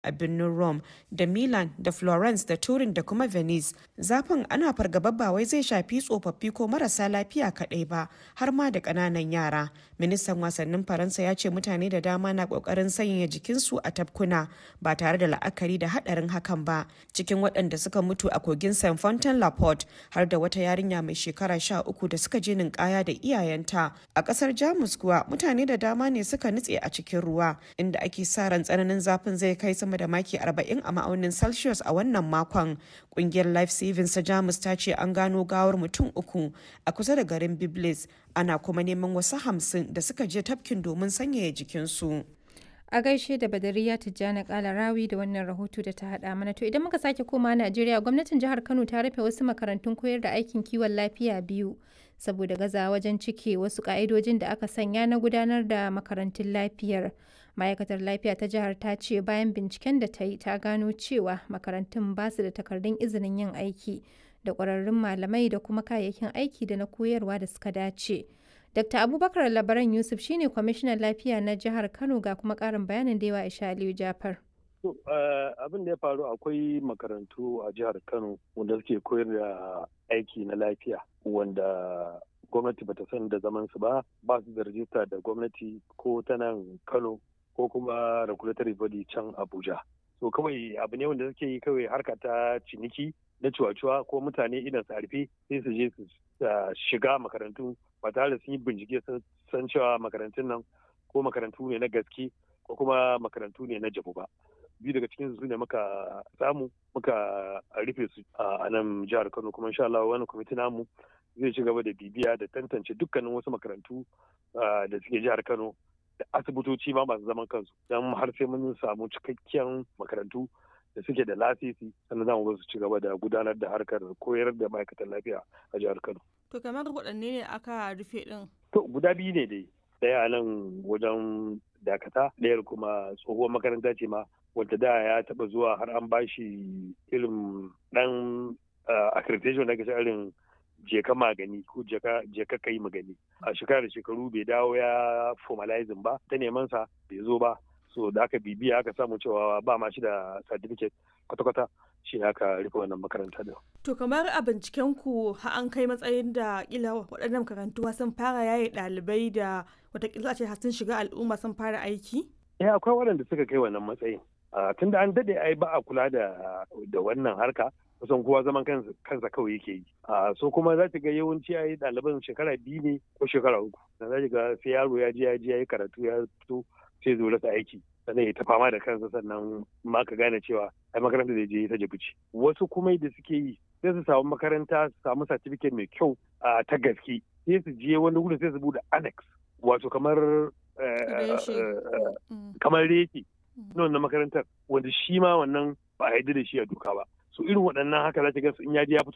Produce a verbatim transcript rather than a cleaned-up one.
a birnin Rome da Milan da Florence da Turin da kuma Venice. Zafin ana fargabar ba wai zai shafi tsofaffi ko marasa lafiya kaɗai ba, har ma da ƙananan yara. Ministan wasannin Faransa ya ce mutane da dama na ƙoƙarin sanya jikinsu a tafkuna ba tare da la'akari da haɗarin hakan ba. Cikin waɗanda suka mutu a kogin Saint Fontaine La Porte har da wata yarinya mai shekara sha uku da suka je ninkaya da iyayenta. A ƙasar Jamus kuwa mutane da dama ne suka nutse a cikin ruwa, inda ake sa ran tsananin zafin zai kai sama da maki arba'in a ma'aunin Celsius a wannan makon. Kungiyar Life Savings ta Jamus ta ce an gano gawar mutum uku a kusa da garin Biblis, ana kuma neman wasu hamsin da suka je tafkin domin sanyaya jikinsu. A gaishe da Badariya Tijjani Kalarawi da wannan rahoto da ta haɗa mana. To idan muka sake koma Najeriya, gwamnatin jihar Kano ta rufe wasu makarantun koyar da aikin kiwon lafiya biyu saboda gaza wajen cike wasu ka'idojin da aka sanya na gudanar da makarantun lafiyar. Ma'aikatar lafiya ta jihar ta ce bayan binciken da ta yi ta gano cewa makarantun ba su da takardun izinin yin aiki da ƙwararrun malamai da kuma kayayyakin aiki da na koyarwa da suka dace. Dr. Abubakar Labaran Yusuf shine kwamishinan lafiya na jihar Kano ga kuma ƙarin bayanin da yawa Aisha Aliyu Jafar. Abin da ya faru, akwai makarantu a jihar Kano wanda suke koyar da aiki na lafiya wanda gwamnati bata san da zaman su ba, ba su da rajista da gwamnati ko ta nan Kano ko kuma regulatory body can Abuja. So kawai abu ne wanda suke yi kawai harka ta ciniki na cuwa-cuwa ko mutane idan su harfe sai su je su shiga makarantu ba tare da sun yi bincike sun san cewa makarantun nan ko makarantu ne na gaske ko kuma makarantu ne na jabu ba. Biyu daga cikin su ne muka samu muka rufe su a nan jihar Kano, kuma insha Allah wannan kwamiti namu zai ci gaba da bibiya da tantance dukkanin wasu makarantu da suke jihar Kano da asibitoci ma masu zaman kansu don har sai mun samu cikakken makarantu da suke da lasisi sannan za mu su ci gaba da gudanar da harkar koyar da ma'aikatan lafiya a jihar Kano. To kamar waɗanne ne aka rufe ɗin? To guda biyu ne dai. Ɗaya a nan wajen Dakata, ɗayar kuma tsohuwar makaranta ce ma wadda da ya taɓa zuwa har an bashi irin ɗan accreditation da kashe irin jeka magani ko jeka kai magani. A shekara da shekaru bai dawo ya formalizing ba, ta neman sa bai zo ba. So da aka bibiya aka samu cewa ba ma shi da certificate kwata-kwata, shi aka rufe wannan makaranta da. To kamar a binciken ku har an kai matsayin da kila waɗannan makarantu sun fara yaye ɗalibai da watakila ce sun shiga al'umma sun fara aiki? Eh akwai waɗanda suka kai wannan matsayin. Tunda an daɗe ai ba a kula da da wannan harka, kusan kowa zaman kansa kawai yake yi. So kuma za ta ga yawanci ai ɗaliban shekara biyu ne ko shekara uku. Za ta ga sai yaro ya je ya je ya yi karatu ya fito sai zo rasa aiki sannan ya ta fama da kansa, sannan ma ka gane cewa ai makaranta da je ta jabuci. Wasu kuma da suke yi sai su samu makaranta su samu certificate mai kyau ta gaske sai su je wani wuri sai su bude annex, wato kamar kamar reki na wannan makarantar wanda shi ma wannan ba a yarda da shi a doka ba. So irin waɗannan haka za ta ga in ya je ya fito